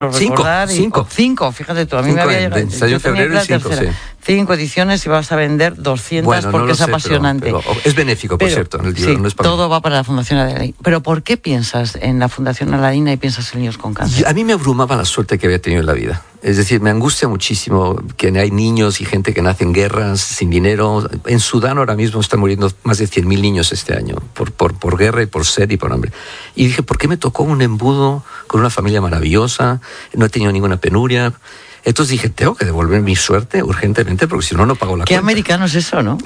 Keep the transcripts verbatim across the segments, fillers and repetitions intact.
Cinco, y, cinco. Cinco, fíjate tú, a mí cinco me había en, llegado. En febrero y cinco, sí. Cinco ediciones y vas a vender doscientas bueno, porque no es sé, apasionante. Pero, pero es benéfico, por pero, cierto, en el libro, sí, no es para todo mí. va para la Fundación Aladina. Pero ¿por qué piensas en la Fundación Aladina y piensas en niños con cáncer? Y a mí me abrumaba la suerte que había tenido en la vida. Es decir, me angustia muchísimo que hay niños y gente que nace en guerras, sin dinero. En Sudán ahora mismo están muriendo más de cien mil niños este año por, por, por guerra y por sed y por hambre. Y dije, ¿por qué me tocó un embudo con una familia maravillosa? No he tenido ninguna penuria. Entonces dije, tengo que devolver mi suerte urgentemente porque si no, no pago la Qué cuenta. Qué americano es eso, ¿no?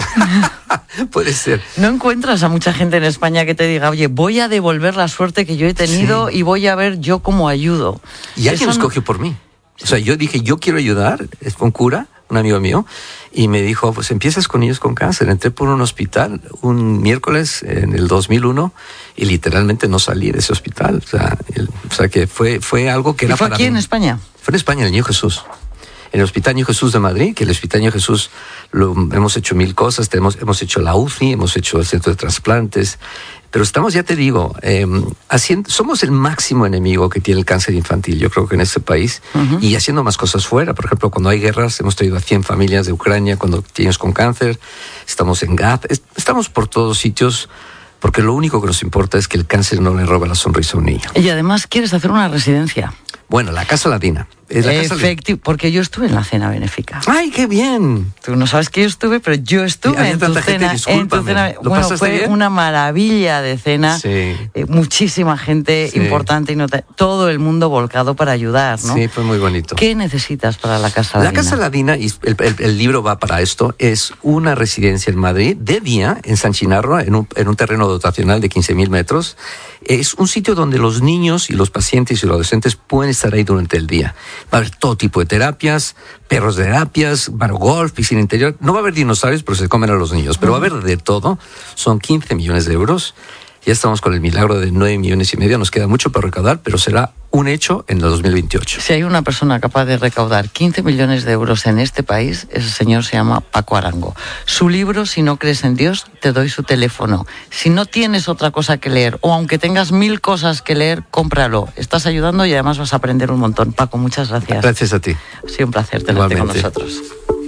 Puede ser. No encuentras a mucha gente en España que te diga, oye, voy a devolver la suerte que yo he tenido sí. y voy a ver yo cómo ayudo. Y alguien lo escogió no... por mí. O sea, yo dije, yo quiero ayudar. Es un cura, un amigo mío, y me dijo, pues empiezas con niños con cáncer. Entré por un hospital un miércoles en el dos mil uno y literalmente no salí de ese hospital. O sea, el, o sea que fue, fue algo que ¿Y era fue para aquí mí. en España? Fue en España, en el Niño Jesús. En el Hospital Niño Jesús de Madrid, que el Hospital Niño Jesús lo, hemos hecho mil cosas, tenemos, hemos hecho la U C I, hemos hecho el centro de trasplantes, pero estamos, ya te digo, eh, haciendo, somos el máximo enemigo que tiene el cáncer infantil, yo creo que en este país, uh-huh. y haciendo más cosas fuera. Por ejemplo, cuando hay guerras, hemos traído a cien familias de Ucrania cuando tienes con cáncer, estamos en Gaza, estamos por todos sitios, porque lo único que nos importa es que el cáncer no le robe la sonrisa a un niño. Y además quieres hacer una residencia. Bueno, la Casa Aladina. Es la Efectivo, porque yo estuve en la cena benéfica. ¡Ay, qué bien! Tú no sabes que yo estuve, pero yo estuve en tu, tanta cena, gente, en tu cena. ¿Lo bueno, pasaste fue bien? Una maravilla de cena. Sí. Eh, muchísima gente sí. importante y nota, todo el mundo volcado para ayudar, ¿no? Sí, fue muy bonito. ¿Qué necesitas para la Casa Aladina? La Casa Aladina, y el, el, el libro va para esto, es una residencia en Madrid, de día, en San Chinarro, en un, en un terreno dotacional de quince mil metros. Es un sitio donde los niños y los pacientes y los adolescentes pueden estar ahí durante el día. Va a haber todo tipo de terapias, perros de terapias, bueno, golf, piscina interior. No va a haber dinosaurios, pero se comen a los niños. Pero va a haber de todo. Son quince millones de euros. Ya estamos con el milagro de nueve millones y medio. Nos queda mucho para recaudar, pero será un hecho en el dos mil veintiocho. Si hay una persona capaz de recaudar quince millones de euros en este país, ese señor se llama Paco Arango. Su libro, Si no crees en Dios, te doy su teléfono. Si no tienes otra cosa que leer, o aunque tengas mil cosas que leer, cómpralo. Estás ayudando y además vas a aprender un montón. Paco, muchas gracias. Gracias a ti. Ha sido un placer tenerte con nosotros.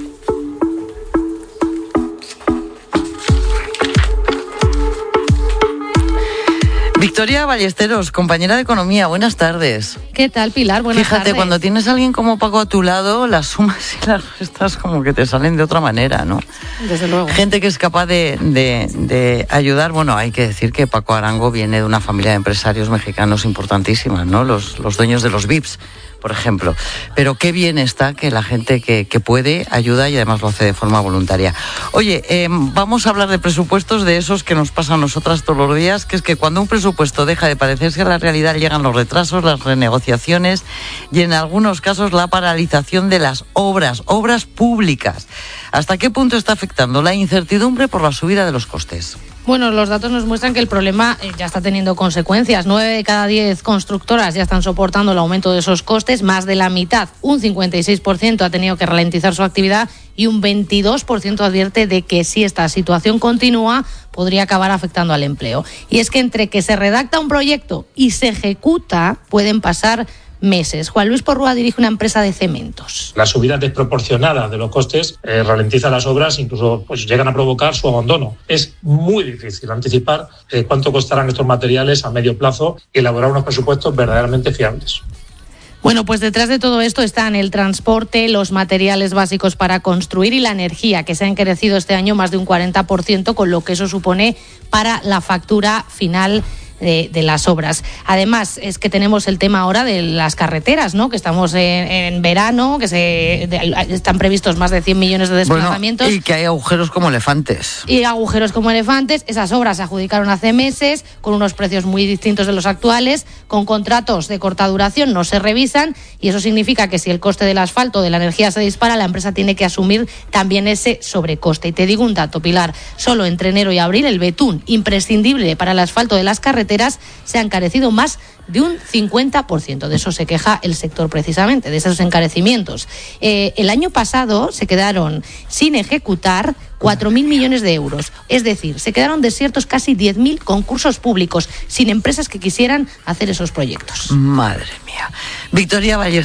Victoria Ballesteros, compañera de Economía, buenas tardes. ¿Qué tal, Pilar? Buenas Fíjate, tardes. cuando tienes a alguien como Paco a tu lado, las sumas y las restas como que te salen de otra manera, ¿no? Desde luego. Gente que es capaz de, de, de ayudar. Bueno, hay que decir que Paco Arango viene de una familia de empresarios mexicanos importantísima, ¿no? Los, los dueños de los V I Ps, por ejemplo. Pero qué bien está que la gente que, que puede ayuda y además lo hace de forma voluntaria. Oye, eh, vamos a hablar de presupuestos, de esos que nos pasan a nosotras todos los días, que es que cuando un presupuesto deja de parecerse a la realidad llegan los retrasos, las renegociaciones y en algunos casos la paralización de las obras, obras públicas. ¿Hasta qué punto está afectando la incertidumbre por la subida de los costes? Bueno, los datos nos muestran que el problema ya está teniendo consecuencias. Nueve de cada diez constructoras ya están soportando el aumento de esos costes. Más de la mitad, un cincuenta y seis por ciento, ha tenido que ralentizar su actividad y un veintidós por ciento advierte de que si esta situación continúa podría acabar afectando al empleo. Y es que entre que se redacta un proyecto y se ejecuta pueden pasar meses. Juan Luis Porrúa dirige una empresa de cementos. La subida desproporcionada de los costes eh, ralentiza las obras, incluso pues llegan a provocar su abandono. Es muy difícil anticipar eh, cuánto costarán estos materiales a medio plazo y elaborar unos presupuestos verdaderamente fiables. Bueno, pues detrás de todo esto están el transporte, los materiales básicos para construir y la energía, que se ha encarecido este año más de un cuarenta por ciento, con lo que eso supone para la factura final De, de las obras. Además, es que tenemos el tema ahora de las carreteras, ¿no? Que estamos en, en verano, que se de, están previstos más de cien millones de desplazamientos. Bueno, y que hay agujeros como elefantes. Y agujeros como elefantes. Esas obras se adjudicaron hace meses, con unos precios muy distintos de los actuales, con contratos de corta duración, no se revisan, y eso significa que si el coste del asfalto o de la energía se dispara, la empresa tiene que asumir también ese sobrecoste. Y te digo un dato, Pilar, solo entre enero y abril el betún, imprescindible para el asfalto de las carreteras, se ha encarecido más de un cincuenta por ciento. De eso se queja el sector precisamente, de esos encarecimientos. Eh, el año pasado se quedaron sin ejecutar cuatro mil millones de euros. Es decir, se quedaron desiertos casi diez mil concursos públicos sin empresas que quisieran hacer esos proyectos. Madre mía. Victoria Ballesteros.